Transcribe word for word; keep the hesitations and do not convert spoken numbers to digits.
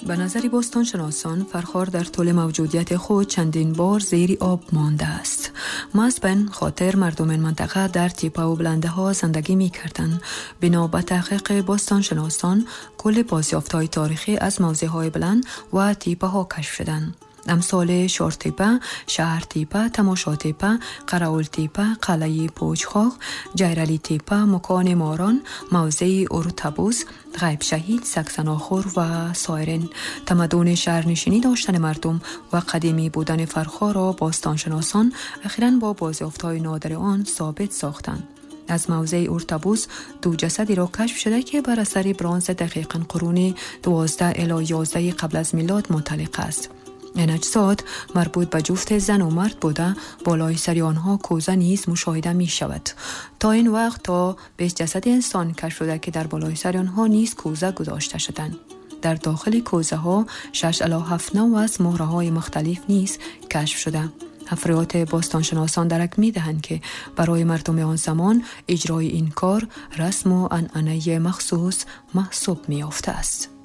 به نظر باستانشناسان فرخار در طول موجودیت خود چندین بار زیر آب مانده است. مثبن خاطر مردم این منطقه در تپه و بلنده ها زندگی می کردند. بنا به تحقیق باستانشناسان کل بازیافت‌های تاریخی از موضع‌های بلند و تپه ها کشف شدند. امثال شور تپه، شهر تپه، تماشا تپه، قراول تپه، قلعه پوچخاق، جیرلی تپه، مکان ماران، موضع اورتبوس، غیب شهید، سکسناخور و سایرین. تمدن شهرنشینی داشتن مردم و قدیمی بودن فرخار را باستانشناسان اخیراً با بازیافت‌های نادر آن ثابت ساختند. از موضع اورتبوس دو جسدی را کشف شده که بر اثر برنز دقیقاً قرون دوازده الی یازده قبل از میلاد منطلق است. این اجساد مربوط به جفت زن و مرد بوده، بالای سر آنها کوزه نیز مشاهده می شود. تا این وقت تا بیست جسد انسان کشف شده که در بالای سر آنها نیز کوزه گذاشته شدند. در داخل کوزه ها شش الی هفت نوع از مهره های مختلف نیز کشف شده. افراد باستانشناسان درک می دهند که برای مردم آن زمان اجرای این کار رسم و عنعنه مخصوص محسوب می یافته است.